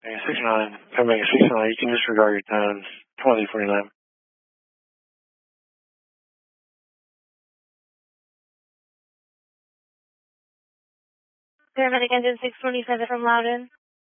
69, Omega 69, you can disregard your tones, 2049. Paramedic engine 627 from Loudon.